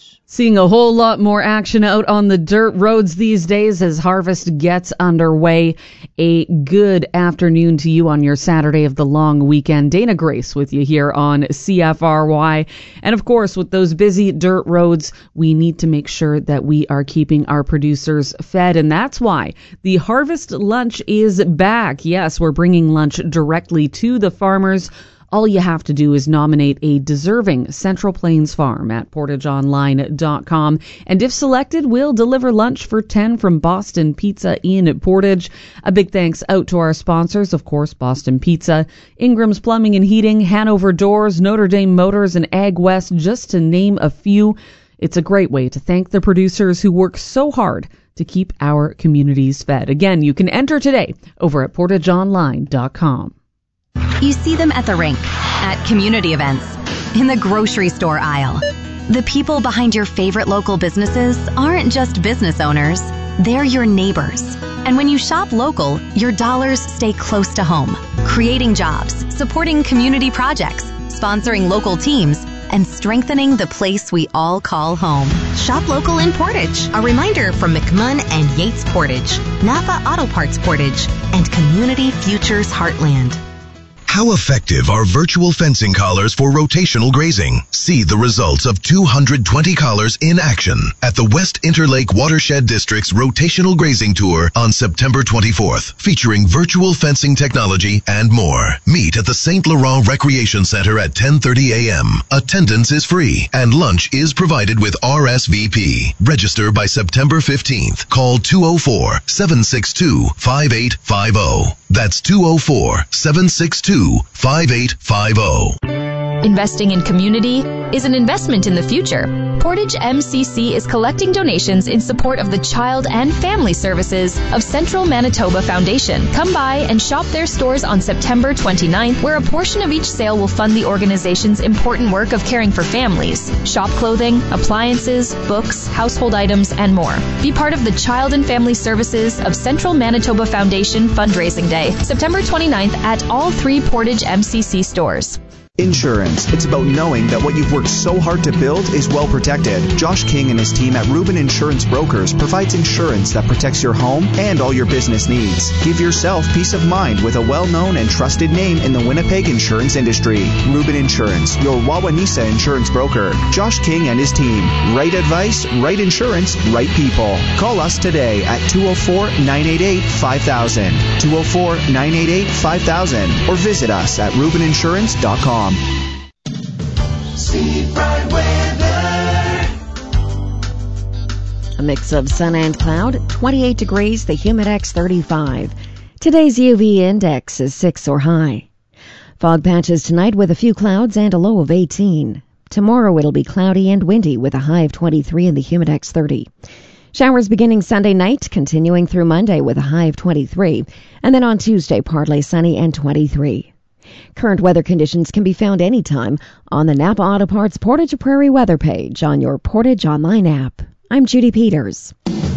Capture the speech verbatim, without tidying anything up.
Portage. Seeing a whole lot more action out on the dirt roads these days as harvest gets underway. A good afternoon to you on your Saturday of the long weekend. Dana Grace with you here on C F R Y. And of course, with those busy dirt roads, we need to make sure that we are keeping our producers fed. And that's why the Harvest Lunch is back. Yes, we're bringing lunch directly to the farmers. All you have to do is nominate a deserving Central Plains farm at portage online dot com. And if selected, we'll deliver lunch for ten from Boston Pizza in Portage. A big thanks out to our sponsors, of course, Boston Pizza, Ingram's Plumbing and Heating, Hanover Doors, Notre Dame Motors, and Ag West, just to name a few. It's a great way to thank the producers who work so hard to keep our communities fed. Again, you can enter today over at portage online dot com. You see them at the rink, at community events, in the grocery store aisle. The people behind your favorite local businesses aren't just business owners, they're your neighbors. And when you shop local, your dollars stay close to home, creating jobs, supporting community projects, sponsoring local teams, and strengthening the place we all call home. Shop local in Portage. A reminder from McMunn and Yates Portage, Napa Auto Parts Portage, and Community Futures Heartland. How effective are virtual fencing collars for rotational grazing? See the results of two hundred twenty collars in action at the West Interlake Watershed District's Rotational Grazing Tour on September twenty-fourth, featuring virtual fencing technology and more. Meet at the Saint Laurent Recreation Center at ten thirty a.m. Attendance is free and lunch is provided with R S V P. Register by September fifteenth. Call two oh four, seven six two, five eight five oh. That's two oh four, seven six two, five eight five oh. Investing in community is an investment in the future. Portage M C C is collecting donations in support of the Child and Family Services of Central Manitoba Foundation. Come by and shop their stores on September twenty-ninth, where a portion of each sale will fund the organization's important work of caring for families. Shop clothing, appliances, books, household items, and more. Be part of the Child and Family Services of Central Manitoba Foundation Fundraising Day, September twenty-ninth at all three Portage M C C stores. Insurance. It's about knowing that what you've worked so hard to build is well protected. Josh King and his team at Rubin Insurance Brokers provides insurance that protects your home and all your business needs. Give yourself peace of mind with a well-known and trusted name in the Winnipeg insurance industry. Rubin Insurance, your Wawanesa insurance broker. Josh King and his team. Right advice, right insurance, right people. Call us today at two oh four, nine eight eight, five thousand, two oh four, nine eight eight, five thousand, or visit us at rubin insurance dot com. A mix of sun and cloud, twenty-eight degrees, the Humidex thirty-five. Today's U V index is six or high. Fog patches tonight with a few clouds and a low of eighteen. Tomorrow it'll be cloudy and windy with a high of twenty-three and the Humidex thirty. Showers beginning Sunday night, continuing through Monday with a high of twenty-three. And then on Tuesday, partly sunny and twenty-three. Current weather conditions can be found anytime on the Napa Auto Parts Portage Prairie weather page on your Portage Online app. I'm Judy Peters.